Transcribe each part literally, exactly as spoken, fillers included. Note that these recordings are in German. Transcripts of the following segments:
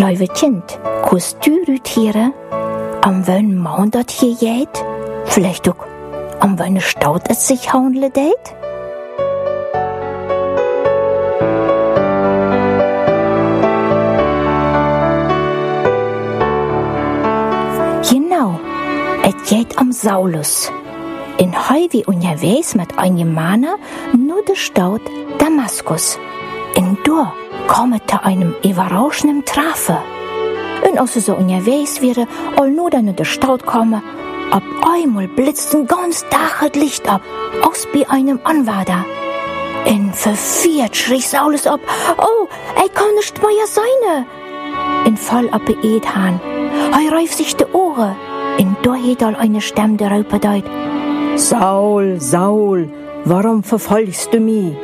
Lieve kind, kannst du rütieren, am welchen Mann dat hier geht? Vielleicht auch am welchen Staut es sich handelt? Genau, es geht am Saulus. In heu wie unterwegs mit einem Mann nur der Stadt Damaskus. In dort kommt er einem überraschenden Treffer. Und als er so unterwegs wäre, all nur dann in der Stadt komme, ab einmal blitzt ein ganz Tag das Licht ab, aus bei einem Anwärter. In verwirrt schrie Saulus ab, oh, er kann nicht mehr sein. In voll ab Edhan, er reif sich die Ohren, in da hat all eine Stimme der Raupe deut. Saul, Saul, warum verfolgst du mich?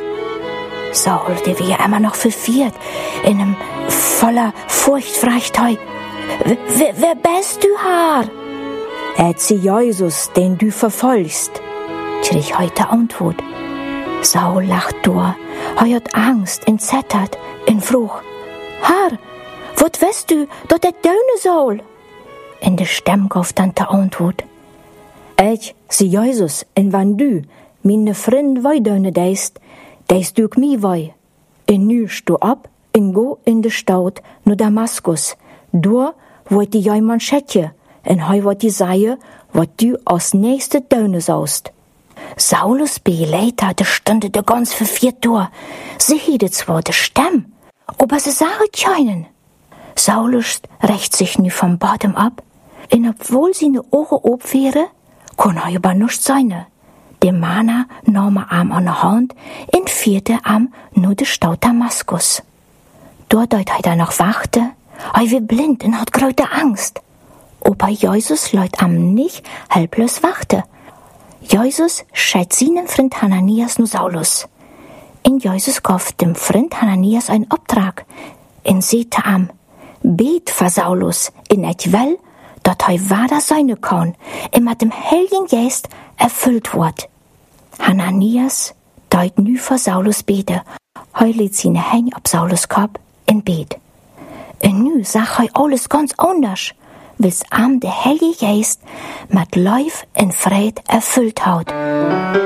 Saul, der war immer noch verwirrt, in einem voller Furcht fragt er, wer, wer bist du, Herr? Es ist Jesus, den du verfolgst, krieg heute Antwort. Saul lacht durch, er hat Angst, entzittert, und frug, Herr, was weißt du, dass der Döne soll? In der Stimme gab dann die Antwort. Ich, sie Jesus, und wenn du, meine Freund, weidöne deist, deist du mich wei. Und nu stu ab, und go in de Stadt, nach Damaskus, dort, wo die jemand schätje, und hei wat die seie, wat du als nächste döne sollst. Saulus beleiter, de stunde de ganz verviert durch. Sie hiede zwar de Stimme, aber sie sage keinen. Saulus rächt sich nu vom Boden ab, und obwohl sie ne Ohren ob wäre, kann er aber nicht sein. Der Mann nahm er Arm an der Hand und führte Arm nur de Stadt Damaskus. Dort dort er noch wachte, er war blind und hat große Angst. Aber Jesus leut am nicht helplos wachte. Jesus scheit seinen Freund Hananias nu Saulus. Und Jesus gab dem Freund Hananias einen Auftrag und sagte am, bet für Saulus in et will, dat er wahr sein kann und mit dem Heiligen Geist erfüllt wird. Hananias deut nu für Saulus bete, er lädt seine Hände ab Saulus Kopf in Bet. Und nu sag er alles ganz anders, weil's am der Heilige Geist mit Life und Fried erfüllt hat.